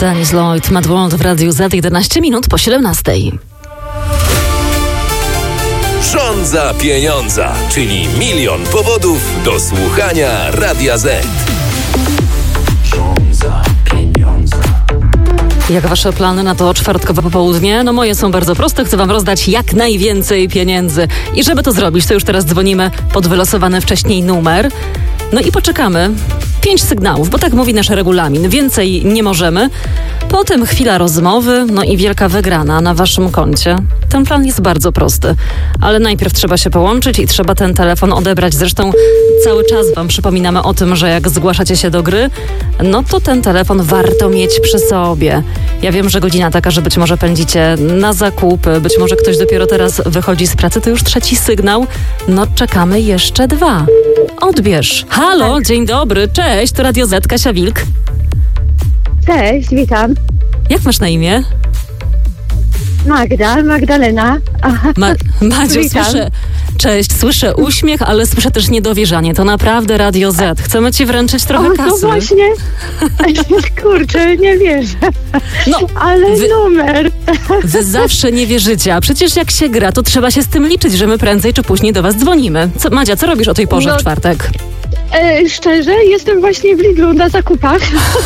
Dennis Lloyd, Mad World w Radiu Z, 11 minut po 17. Żądza pieniądza, czyli milion powodów do słuchania Radia Z. Jak wasze plany na to czwartkowe popołudnie? No moje są bardzo proste. Chcę wam rozdać jak najwięcej pieniędzy. I żeby to zrobić, to już teraz dzwonimy pod wylosowany wcześniej numer. No i poczekamy. 5 sygnałów, bo tak mówi nasz regulamin. Więcej nie możemy. Potem chwila rozmowy, no i wielka wygrana na waszym koncie. Ten plan jest bardzo prosty, ale najpierw trzeba się połączyć i trzeba ten telefon odebrać. Zresztą cały czas wam przypominamy o tym, że jak zgłaszacie się do gry, no to ten telefon warto mieć przy sobie. Ja wiem, że godzina taka, że być może pędzicie na zakupy, być może ktoś dopiero teraz wychodzi z pracy, to już trzeci sygnał. No czekamy jeszcze 2. Odbierz. Halo, dzień dobry, cześć, to Radio Z, Kasia Wilk. Cześć, witam. Jak masz na imię? Magdalena. Aha. Madziu, Witam. słyszę uśmiech, ale słyszę też niedowierzanie. To naprawdę Radio Z. Chcemy ci wręczyć trochę kasy. No właśnie. Kurczę, nie wierzę. No, ale numer. Wy zawsze nie wierzycie, a przecież jak się gra, to trzeba się z tym liczyć, że my prędzej czy później do was dzwonimy. Madzia, co robisz o tej porze w czwartek? Szczerze, jestem właśnie w Lidlu na zakupach.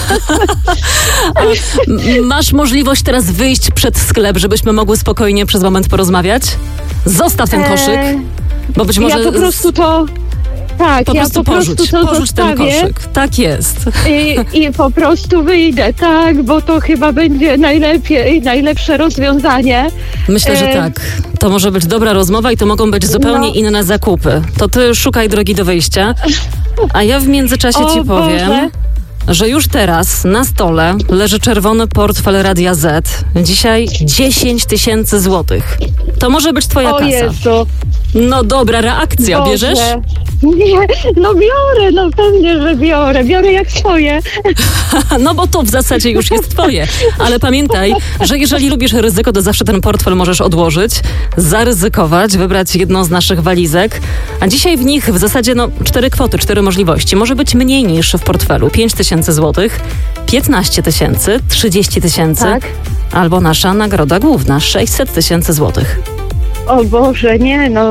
Masz możliwość teraz wyjść przed sklep, żebyśmy mogły spokojnie przez moment porozmawiać? Zostaw ten koszyk, bo być może... Ja po prostu to... Tak, porzuć ten koszyk. Tak jest. I po prostu wyjdę, tak, bo to chyba będzie najlepsze rozwiązanie. Myślę, że tak. To może być dobra rozmowa i to mogą być zupełnie inne zakupy. To ty szukaj drogi do wyjścia, a ja w międzyczasie ci powiem, że już teraz na stole leży czerwony portfel Radia Z. Dzisiaj 10 000 złotych. To może być twoja kasa. Jezu. No dobra reakcja, Boże. Bierzesz? Nie, no biorę, no pewnie, że biorę. Biorę jak swoje. No bo to w zasadzie już jest twoje. Ale pamiętaj, że jeżeli lubisz ryzyko, to zawsze ten portfel możesz odłożyć, zaryzykować, wybrać jedną z naszych walizek. A dzisiaj w nich w zasadzie 4 kwoty, 4 możliwości. Może być mniej niż w portfelu. 5 000 złotych, 15 000, 30 000, tak? Albo nasza nagroda główna, 600 000 złotych. O Boże, nie no.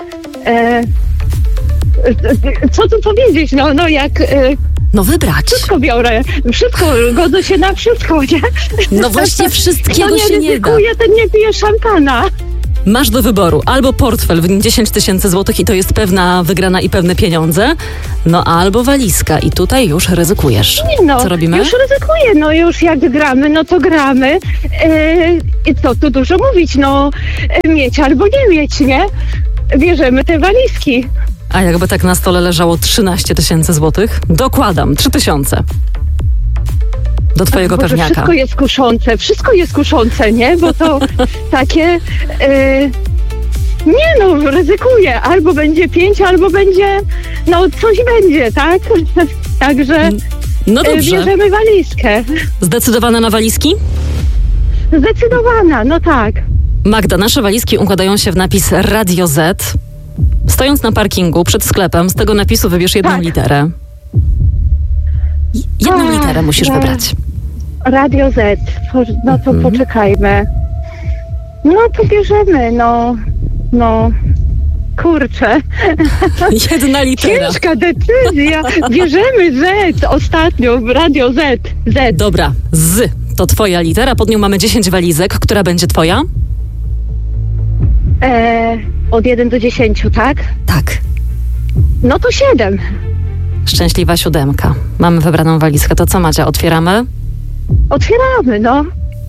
Co tu powiedzieć? No jak... No wybrać. Wszystko biorę. Wszystko, godzę się na wszystko, nie? No właśnie wszystkiego się nie da. Ten nie pije szampana. Masz do wyboru albo portfel w nim 10 000 złotych i to jest pewna wygrana i pewne pieniądze, no albo walizka i tutaj już ryzykujesz. No, co robimy? Już ryzykuję, no już jak gramy, no to gramy. I co tu dużo mówić, mieć albo nie mieć, nie? Bierzemy te walizki. A jakby tak na stole leżało 13 000 złotych? Dokładam, 3 000. Do twojego Boże, pewniaka. Wszystko jest kuszące, nie? Bo to takie... Nie no, ryzykuję. Albo będzie 5, albo będzie... coś będzie, tak? Także no dobrze. Bierzemy walizkę. Zdecydowana na walizki? Zdecydowana, no tak. Magda, nasze walizki układają się w napis Radio Z. Stojąc na parkingu przed sklepem, z tego napisu wybierz jedną literę. Jedną literę musisz wybrać. Radio Z. No to poczekajmy. No to bierzemy, kurczę. Jedna litera. Ciężka decyzja. Bierzemy Z ostatnio, Radio Z. Z. Dobra, Z to twoja litera, pod nią mamy 10 walizek. Która będzie twoja? Od 1 do 10, tak? Tak. No to 7. Szczęśliwa 7. Mamy wybraną walizkę. To co, Madzia, otwieramy? Otwieramy, no.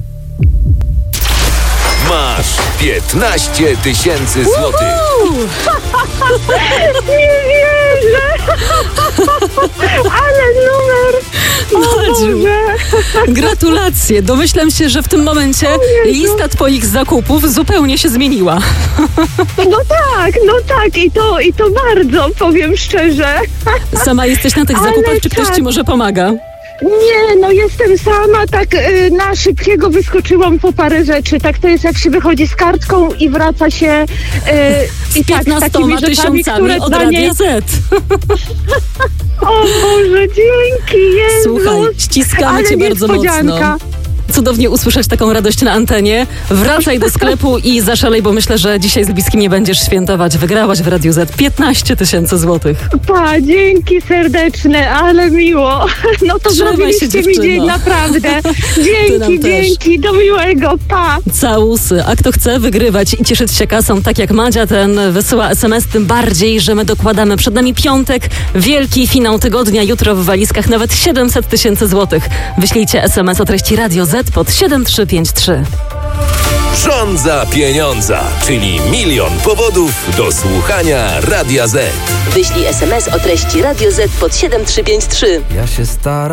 Masz 15 000 złotych. Nie wierzę! Ale numer! Madziu, gratulacje. Domyślam się, że w tym momencie lista twoich zakupów zupełnie się zmieniła. No tak. I to bardzo, powiem szczerze. Sama jesteś na tych zakupach, czy ktoś ci może pomaga? Nie, jestem sama, tak na szybkiego wyskoczyłam po parę rzeczy. Tak to jest, jak się wychodzi z kartką i wraca się z 15 000 od Radia Z. O Boże, dzięki, Jezu. Słuchaj, ściskamy cię bardzo mocno. cudownie usłyszeć taką radość na antenie. Wracaj do sklepu i zaszalej, bo myślę, że dzisiaj z bliskim nie będziesz świętować. Wygrałaś w Radiu Z 15 000 złotych. Pa, dzięki serdeczne, ale miło. No to Trzymaj się, zrobiliście mi dziewczyno. dzień, naprawdę. Ty nam Dzięki, do miłego, pa. Całusy. A kto chce wygrywać i cieszyć się kasą, tak jak Madzia, ten wysyła SMS, tym bardziej, że my dokładamy. Przed nami piątek, wielki finał tygodnia. Jutro w walizkach nawet 700 000 złotych. Wyślijcie SMS o treści Radio Z pod 7353. Żądza pieniądza, czyli 1 000 000 powodów do słuchania Radia Z. Wyślij SMS o treści Radio Z pod 7353. Ja się staram.